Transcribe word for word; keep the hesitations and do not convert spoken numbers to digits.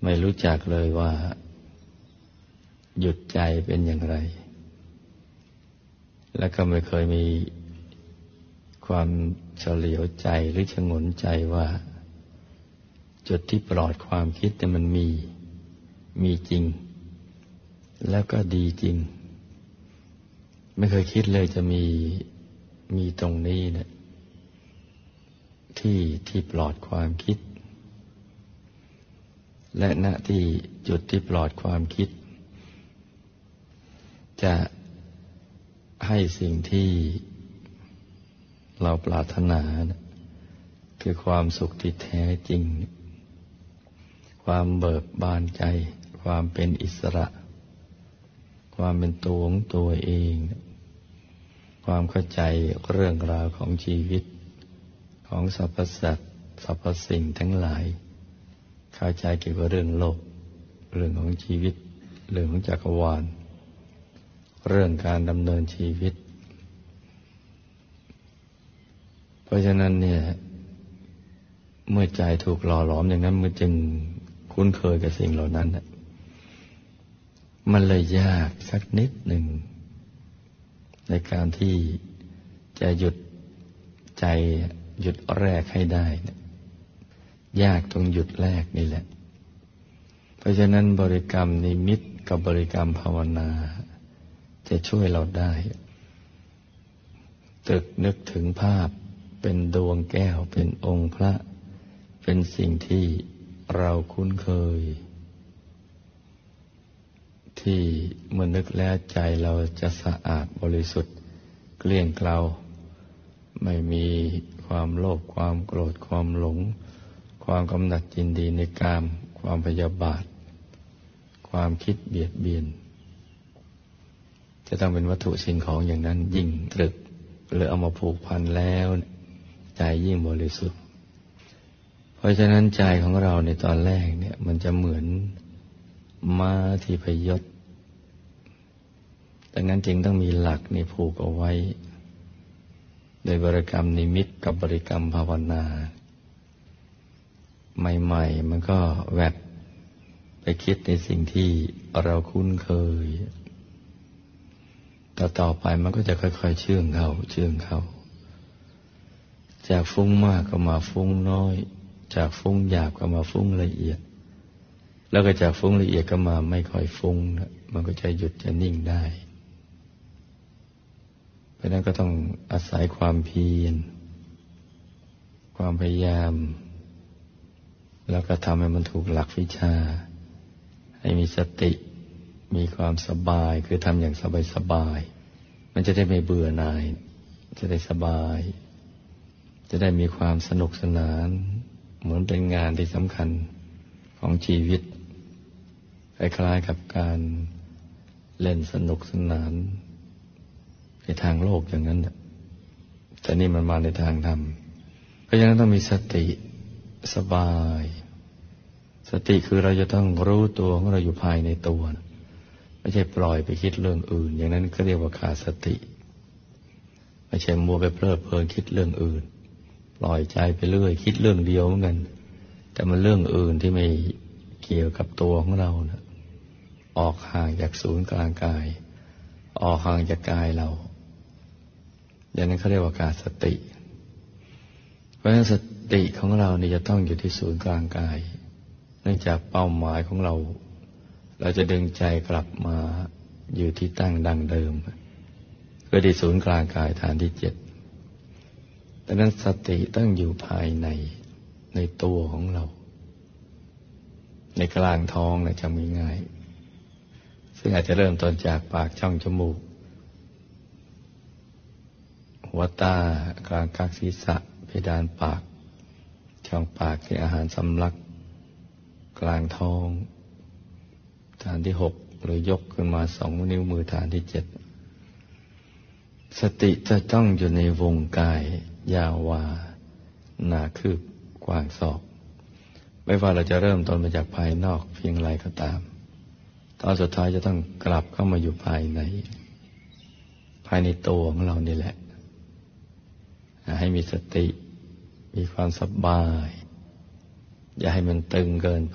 ไม่รู้จักเลยว่าหยุดใจเป็นอย่างไรและก็ไม่เคยมีความเฉลียวใจหรือฉงนใจว่าจุดที่ปลอดความคิดเนี่ยมันมีมีจริงแล้วก็ดีจริงไม่เคยคิดเลยจะมีมีตรงนี้เนี่ยที่ที่ปลอดความคิดและณที่จุดที่ปลอดความคิดจะให้สิ่งที่เราปรารถนาคือความสุขที่แท้จริงความเบิกบานใจความเป็นอิสระความเป็นตัวของตัวเองความเข้าใจเรื่องราวของชีวิตของสรรพสัตว์สรรพสิ่งทั้งหลายเข้าใจเกี่ยวกับเรื่องโลกเรื่องของชีวิตเรื่องของจักรวาลเรื่องการดำเนินชีวิตเพราะฉะนั้นเนี่ยเมื่อใจถูกหล่อหลอมอย่างนั้นมันจึงคุ้นเคยกับสิ่งเหล่านั้นมันเลยยากสักนิดหนึ่งในการที่จะหยุดใจหยุดแรกให้ได้ยากตรงหยุดแรกนี่แหละเพราะฉะนั้นบริกรรมนิมิตกับบริกรรมภาวนาจะช่วยเราได้ตรึกนึกถึงภาพเป็นดวงแก้วเป็นองค์พระเป็นสิ่งที่เราคุ้นเคยที่เมื่อนึกแล้วใจเราจะสะอาดบริสุทธิ์เกลี้ยงเกลาไม่มีความโลภความโกรธความหลงความกำหนัดยินดีในกามความพยาบาทความคิดเบียดเบียนจะต้องเป็นวัตถุสิ่งของอย่างนั้นยิ่งตรึกหรือเอามาผูกพันแล้วใจยิ่งบริสุทธิ์เพราะฉะนั้นใจของเราในตอนแรกเนี่ยมันจะเหมือนม้าที่พยศดังนั้นจึงต้องมีหลักในผูกเอาไว้โดยบริกรรมนิมิตกับบริกรรมภาวนาใหม่ๆมันก็แวบไปคิดในสิ่งที่เราคุ้นเคยต่อต่อไปมันก็จะค่อยๆเชื่องเข้าเชื่องเข้าจากฟุ้งมากก็มาฟุ้งน้อยจากฟุ้งหยาบก็มาฟุ้งละเอียดแล้วก็จากฟุ้งละเอียดก็มาไม่ค่อยฟุ้งนะมันก็จะหยุดจะนิ่งได้เพราะนั้นก็ต้องอาศัยความเพียรความพยายามแล้วก็ทำให้มันถูกหลักวิชาให้มีสติมีความสบายคือทำอย่างสบายๆมันจะได้ไม่เบื่อหน่ายจะได้สบายจะได้มีความสนุกสนานเหมือนเป็นงานที่สำคัญของชีวิตคล้ายๆกับการเล่นสนุกสนานในทางโลกอย่างนั้นแต่นี่มันมาในทางธรรมเพราะฉะนั้นต้องมีสติสบายสติคือเราจะต้องรู้ตัวของเราอยู่ภายในตัวไม่ใช่ปล่อยไปคิดเรื่องอื่นอย่างนั้นก็เรียกว่าขาดสติไม่ใช่มัวไปเพลิดเพลินคิดเรื่องอื่นปล่อยใจไปเรื่อยคิดเรื่องเดียวเหมือนกันแต่มันเรื่องอื่นที่ไม่เกี่ยวกับตัวของเรานะออกห่างจากศูนย์กลางกายออกห่างจากกายเราอย่างนั้นเขาเรียกว่าขาดสติเพราะฉะนั้นสติของเรานี่จะต้องอยู่ที่ศูนย์กลางกายเนื่องจากเป้าหมายของเราเราจะดึงใจกลับมาอยู่ที่ตั้งดังเดิมคือที่ศูนย์กลางกายฐานที่เจ็ดดังนั้นสติต้องอยู่ภายในในตัวของเราในกลางท้องนะจำง่ายๆซึ่งอาจจะเริ่มต้นจากปากช่องจมูกหัวตากลางกลางศีรษะเพดานปากช่องปากที่อาหารสำลักกลางท้องฐานที่หกหรือยกขึ้นมาสองนิ้วมือฐานที่เจ็ดสติจะต้องอยู่ในวงกายยาววาหนาคืบกว้างศอกไม่ว่าเราจะเริ่มต้นมาจากภายนอกเพียงไรก็ตามตอนสุดท้ายจะต้องกลับเข้ามาอยู่ภายในภายในตัวของเรานี่แหละให้มีสติมีความสบายอย่าให้มันตึงเกิน